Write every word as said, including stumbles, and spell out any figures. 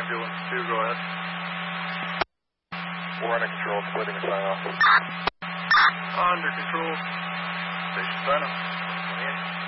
Ambulance two, go ahead. We're under control, splitting the sign off. Under control. Station sign off.